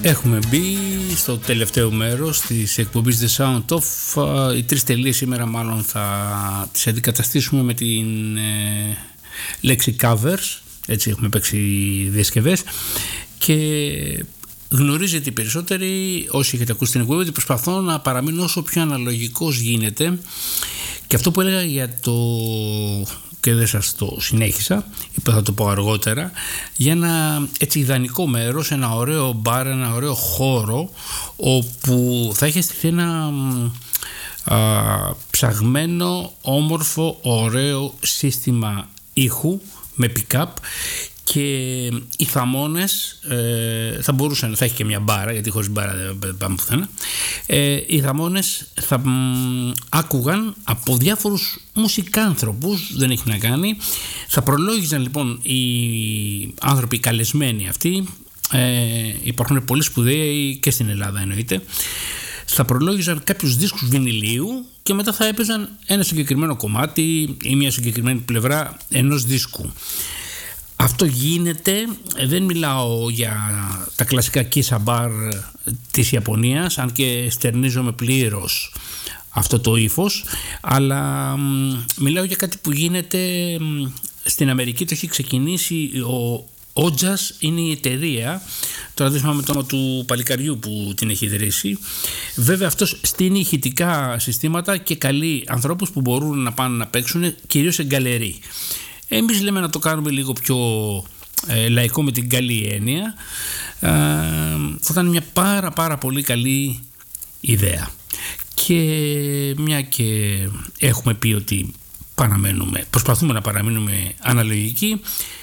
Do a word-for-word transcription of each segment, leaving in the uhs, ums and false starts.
Έχουμε μπει στο τελευταίο μέρος της εκπομπής The Sound Off. Οι τρεις τελείες σήμερα μάλλον θα τις αντικαταστήσουμε με την ε, λέξη covers. Έτσι έχουμε παίξει διασκευές και γνωρίζετε οι περισσότεροι όσοι έχετε ακούσει την εκπομπή ότι προσπαθώ να παραμείνω όσο πιο αναλογικός γίνεται, και αυτό που έλεγα για το, και δεν σας το συνέχισα, είπα θα το πω αργότερα, για ένα έτσι ιδανικό μέρος, ένα ωραίο μπαρ, ένα ωραίο χώρο όπου θα έχει στηθεί ένα α, ψαγμένο, όμορφο, ωραίο σύστημα ήχου με pick-up, και οι θαμώνες ε, θα μπορούσαν, θα έχει και μια μπάρα, γιατί χωρίς μπάρα δεν πάμε πουθενά, ε, οι θαμώνες θα μ, άκουγαν από διάφορους μουσικάνθρωπους, δεν έχει να κάνει, θα προλόγιζαν λοιπόν οι άνθρωποι καλεσμένοι αυτοί, ε, υπάρχουν πολλοί σπουδαίοι και στην Ελλάδα εννοείται, θα προλόγιζαν κάποιους δίσκους βινιλίου και μετά θα έπαιζαν ένα συγκεκριμένο κομμάτι ή μια συγκεκριμένη πλευρά ενός δίσκου. Αυτό γίνεται, δεν μιλάω για τα κλασικά kissa bar της Ιαπωνίας, αν και στερνίζομαι πλήρως αυτό το ύφος, αλλά μιλάω για κάτι που γίνεται στην Αμερική. Το έχει ξεκινήσει ο Ojaz, είναι η εταιρεία, τώρα δεν θυμάμαι το όνομα του παλικαριού που την έχει ιδρύσει. Βέβαια αυτός στείνει ηχητικά συστήματα και καλεί ανθρώπους που μπορούν να πάνε να παίξουν κυρίως σε γκαλερί. Εμείς λέμε να το κάνουμε λίγο πιο ε, λαϊκό με την καλή έννοια. Ε, θα ήταν μια πάρα πάρα πολύ καλή ιδέα. Και μια και έχουμε πει ότι παραμένουμε, προσπαθούμε να παραμείνουμε αναλογικοί,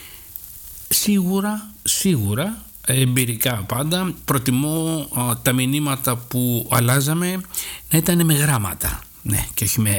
σίγουρα, σίγουρα, εμπειρικά πάντα, προτιμώ α, τα μηνύματα που αλλάζαμε να ήταν με γράμματα. Ναι, και όχι με